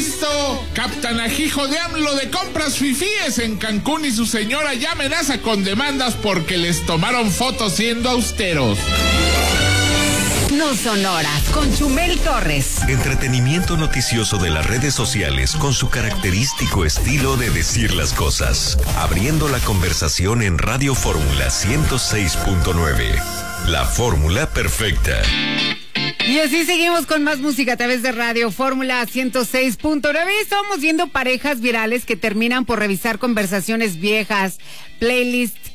visto? Captan a hijo de AMLO de compras fifíes en Cancún y su señora ya amenaza con demandas porque les tomaron fotos siendo austeros. No son horas, con Chumel Torres. Entretenimiento noticioso de las redes sociales con su característico estilo de decir las cosas. Abriendo la conversación en Radio Fórmula 106.9. La fórmula perfecta. Y así seguimos con más música a través de Radio Fórmula 106.9. Estamos viendo parejas virales que terminan por revisar conversaciones viejas, playlists